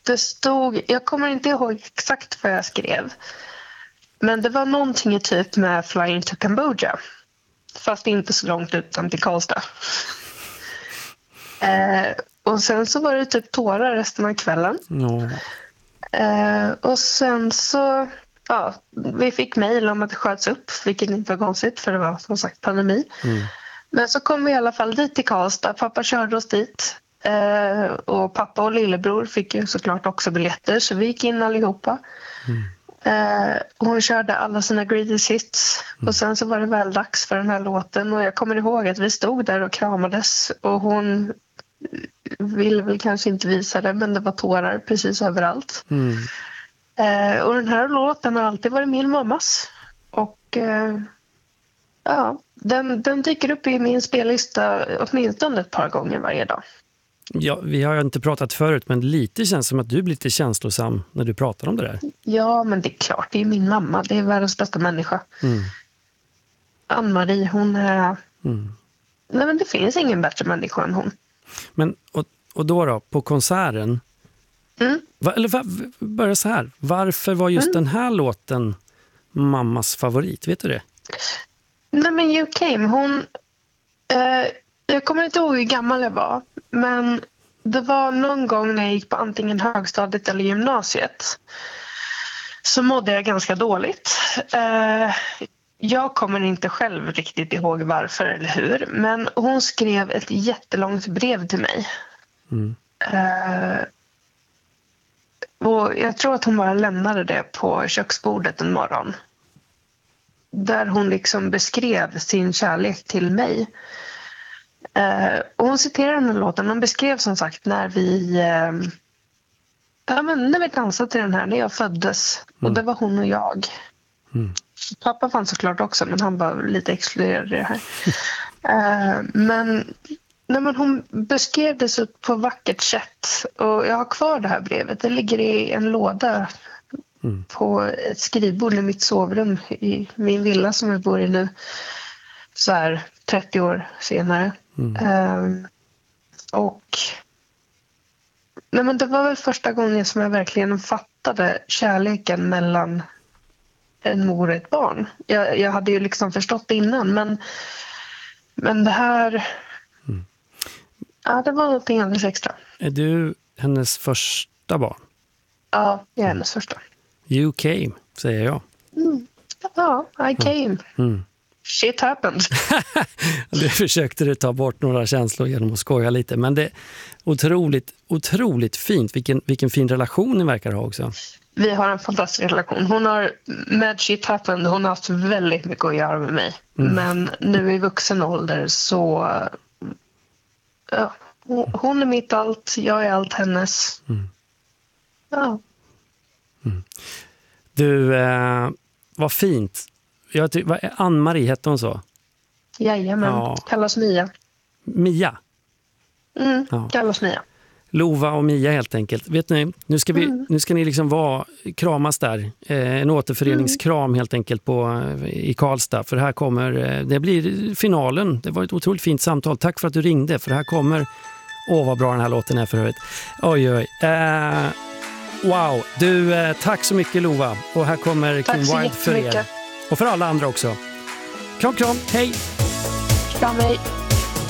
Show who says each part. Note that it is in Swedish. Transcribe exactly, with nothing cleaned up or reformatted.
Speaker 1: Det stod, jag kommer inte ihåg exakt vad jag skrev. Men det var någonting i typ med Flying to Cambodia. Fast inte så långt utan till Karlstad. Eh, och sen så var det typ tårar resten av kvällen.
Speaker 2: No.
Speaker 1: Eh, och sen så, ja, vi fick mejl om att det sköts upp, vilket inte var konstigt för det var som sagt pandemi.
Speaker 2: Mm.
Speaker 1: Men så kom vi i alla fall dit till Karlstad. Pappa körde oss dit. Eh, och pappa och lillebror fick ju såklart också biljetter, så vi gick in allihopa.
Speaker 2: Mm.
Speaker 1: Eh, hon körde alla sina greatest hits. Mm. Och sen så var det väl dags för den här låten. Och jag kommer ihåg att vi stod där och kramades. Och hon ville väl kanske inte visa det, men det var tårar precis överallt.
Speaker 2: Mm.
Speaker 1: Eh, och den här låten har alltid varit min mammas. Och eh, ja, den, den dyker upp i min spellista åtminstone ett par gånger varje dag.
Speaker 2: Ja, vi har inte pratat förut, men lite känns som att du blir lite känslosam när du pratar om det där.
Speaker 1: Ja, men det är klart, det är min mamma. Det är världens bästa människa.
Speaker 2: Mm.
Speaker 1: Ann-Marie, hon är...
Speaker 2: Mm.
Speaker 1: Nej, men det finns ingen bättre människa än hon.
Speaker 2: Men, och, och då då, på konserten...
Speaker 1: Mm.
Speaker 2: Va, eller va, börja så här. Varför var just mm. den här låten mammas favorit? Vet du det?
Speaker 1: Nej, men You Came, hon... Eh, jag kommer inte ihåg hur gammal jag var. Men det var någon gång när jag gick på antingen högstadiet eller gymnasiet. Så mådde jag ganska dåligt. Eh, jag kommer inte själv riktigt ihåg varför eller hur. Men hon skrev ett jättelångt brev till mig. Mm. Eh, och jag tror att hon bara lämnade det på köksbordet en morgon. Där hon liksom beskrev sin kärlek till mig. Uh, och hon citerar den här låten. Hon beskrev som sagt när vi uh, ja, men när vi dansade till den här, när jag föddes. Mm. Och det var hon och jag. Mm. Pappa fanns såklart också, men han var lite exkluderad i det här. uh, men, nej, men hon beskrev det så på vackert sätt. Och jag har kvar det här brevet. Det ligger i en låda mm. på ett skrivbord i mitt sovrum i min villa som jag bor i nu. Så här trettio år senare. Mm. Um, och nej, men det var väl första gången som jag verkligen fattade kärleken mellan en mor och ett barn. Jag, jag hade ju liksom förstått det innan, men, men det här mm. ja, det var någonting alldeles extra.
Speaker 2: Är du hennes första barn?
Speaker 1: Ja, jag är hennes första.
Speaker 2: You came, säger jag.
Speaker 1: Mm. Ja, I came. Mm. Shit happened.
Speaker 2: Du försökte du ta bort några känslor genom att skoja lite. Men det är otroligt, otroligt fint. Vilken, vilken fin relation ni verkar ha också.
Speaker 1: Vi har en fantastisk relation. Hon har, med Shit happened, hon har haft väldigt mycket att göra med mig. Mm. Men nu i vuxen ålder så... Ja, hon är mitt allt, jag är allt hennes. Mm. Ja.
Speaker 2: Mm. Du, eh, vad fint. Jag ty- vad, Ann-Marie hette hon så?
Speaker 1: Jajamän, ja. Kallas Mia.
Speaker 2: Mia?
Speaker 1: Mm, ja. Kallas Mia.
Speaker 2: Lova och Mia helt enkelt. Vet ni, nu ska, vi, mm. nu ska ni liksom vara, kramas där. Eh, en återföreningskram mm. helt enkelt på, i Karlstad. För här kommer, det blir finalen. Det var ett otroligt fint samtal. Tack för att du ringde. För här kommer, åh vad bra den här låten är för övrigt. Oj oj. Eh, wow, du, eh, tack så mycket Lova. Och här kommer Kim Wilde för er. Och för alla andra också. Kram, kram, hej!
Speaker 1: Kram, hej!